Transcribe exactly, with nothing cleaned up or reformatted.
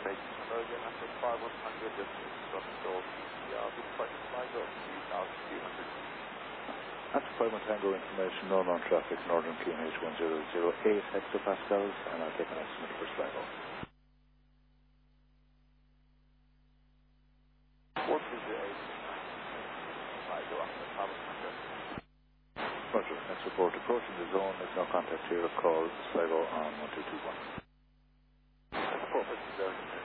Making American after five one hundred, this is Russell, yeah, good price Sligo, three thousand two hundred. After five one Tango information, known on traffic, Northern Q N H one zero zero eight hectopascals, and I'll take an estimate for Sligo. four two zero eight, Sligo after five one hundred. Roger, next report approaching the zone, there's no contact here, call Sligo on one two two one. four fifty zero.